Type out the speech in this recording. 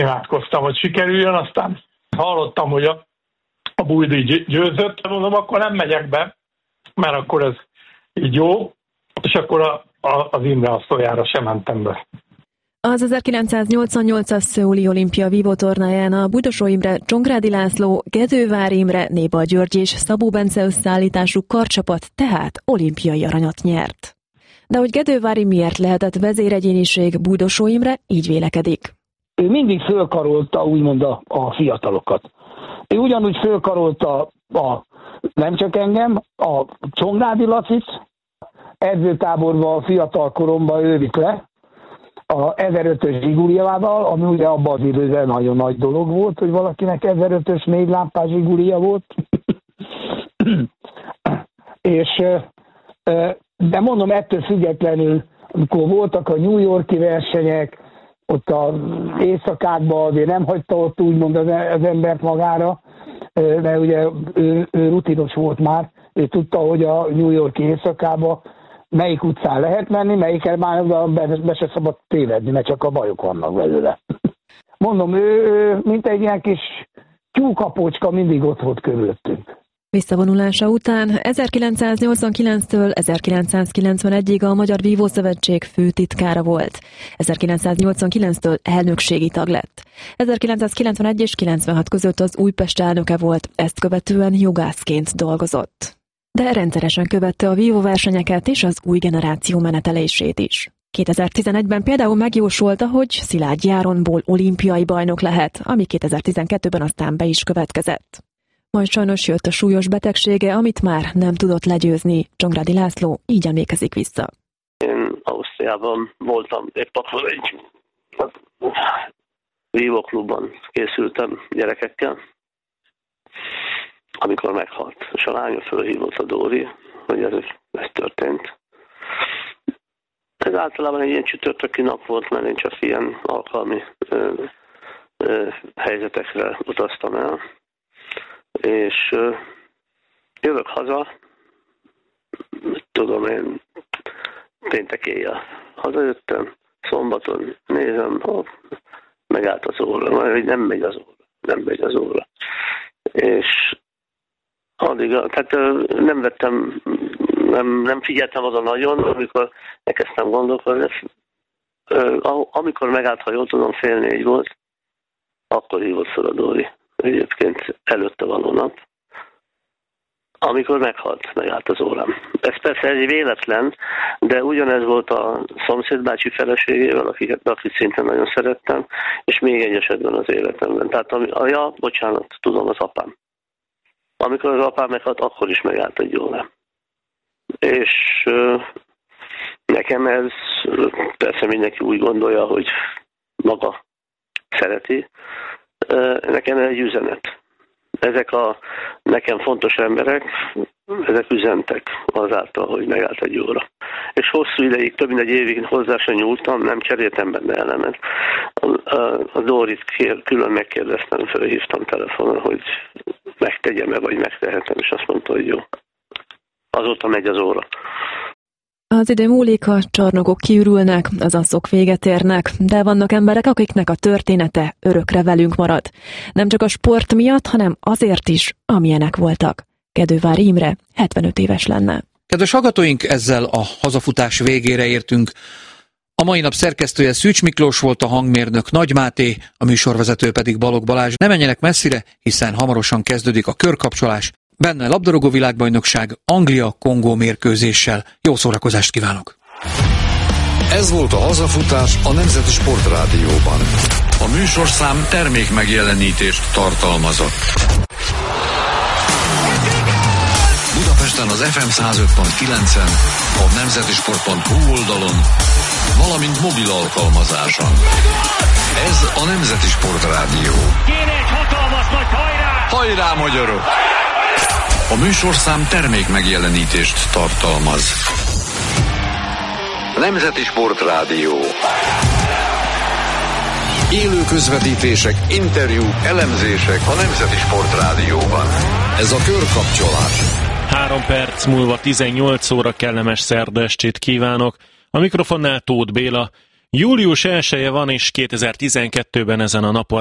imádkoztam, hogy sikerüljön, aztán hallottam, hogy a Bújdi győzött, mondom, akkor nem megyek be, mert akkor ez így jó, és akkor az Imre asszonyára sem mentem be. Az 1988-as Szöuli olimpia vívótornáján a Bujdosó Imre, Csongrádi László, Gedővár Imre, Néba György és Szabó Bence összeállítású karcsapat tehát olimpiai aranyat nyert. De hogy Gedővári miért lehetett vezéregyéniség, Bujdosó Imre így vélekedik. Ő mindig fölkarolta úgymond a fiatalokat. Ő ugyanúgy fölkarolta nem csak engem, a Csongrádi Lacit, edzőtáborban a fiatal koromban ő vitt le, a 1005-ös Zsiguliával, ami ugye abban az időben nagyon nagy dolog volt, hogy valakinek 1005-ös 4 lámpás Zsigulia volt. De mondom, ettől függetlenül, amikor voltak a New York-i versenyek, ott az éjszakákban azért nem hagyta ott úgymond az embert magára, mert ugye ő rutinos volt már, ő tudta, hogy a New York-i éjszakában melyik utcán lehet menni, melyiken már be se szabad tévedni, mert csak a bajok vannak belőle. Mondom, ő mint egy ilyen kis tyúkapocska mindig ott volt körülöttünk. Visszavonulása után 1989-től 1991-ig a Magyar Vívószövetség főtitkára volt. 1989-től elnökségi tag lett. 1991 és 96 között az Újpest elnöke volt, ezt követően jogászként dolgozott. De rendszeresen követte a vívóversenyeket és az új generáció menetelését is. 2011-ben például megjósolta, hogy Szilágy Járonból olimpiai bajnok lehet, ami 2012-ben aztán be is következett. Majd sajnos jött a súlyos betegsége, amit már nem tudott legyőzni. Csongrádi László így emlékezik vissza. Én Ausztriában voltam épp akkor egy vívóklubban készültem gyerekekkel, amikor meghalt. És a lánya fölhívott a Dóri, hogy ez történt. Ez általában egy ilyen csütörtöki nap volt, mert én csak ilyen alkalmi helyzetekre utaztam el. És jövök haza, tudom én, péntek éjjel hazajöttem, szombaton nézem, megállt az óra, mert nem megy az óra. És addig, tehát nem figyeltem oda nagyon, amikor elkezdtem gondolkodni. Amikor megállt, ha jól tudom, 3:30 volt, akkor hívott fel a Dóri. Egyébként előtte való nap, amikor megállt az órám. Ez persze egy véletlen, de ugyanez volt a szomszédbácsi feleségével, akit szintén nagyon szerettem, és még egy esetben az életemben. Tehát tudom, az apám. Amikor az apám meghalt, akkor is megállt egy órám. És nekem ez, persze mindenki úgy gondolja, hogy maga szereti, nekem egy üzenet. Ezek a nekem fontos emberek, ezek üzentek azáltal, hogy megállt egy óra. És hosszú ideig, több mint egy évig hozzá sem nyúltam, nem cseréltem benne elemet. A Dórit külön megkérdeztem, felhívtam telefonon, hogy megtegyem-e, vagy megtehetem, és azt mondta, hogy jó. Azóta megy az óra. Az idő múlik, a csarnokok kiürülnek, az asszok véget érnek, de vannak emberek, akiknek a története örökre velünk marad. Nem csak a sport miatt, hanem azért is, amilyenek voltak. Gedővári Imre 75 éves lenne. Kedves hallgatóink, ezzel a hazafutás végére értünk. A mai nap szerkesztője Szűcs Miklós volt, a hangmérnök Nagy Máté, a műsorvezető pedig Balogh Balázs. Ne menjenek messzire, hiszen hamarosan kezdődik a körkapcsolás. Benne labdarúgó világbajnokság Anglia-Kongó mérkőzéssel. Jó szórakozást kívánok! Ez volt a hazafutás a Nemzeti Sportrádióban. A műsorszám termék megjelenítést tartalmazott. Budapesten az FM 105.9-en, a nemzetisport.hu oldalon, valamint mobil alkalmazáson. Ez a Nemzeti Sportrádió. Kéne egy hatalmas nagy hajrá! Hajrá, magyarok! A műsorszám termék megjelenítést tartalmaz. Nemzeti Sportrádió. Élő közvetítések, interjúk, elemzések a Nemzeti Sportrádióban. Ez a körkapcsolás. 3 perc múlva 18 óra kellemes szerda estét kívánok. A mikrofonnál Tóth Béla. Július 1-e van, és 2012-ben ezen a napon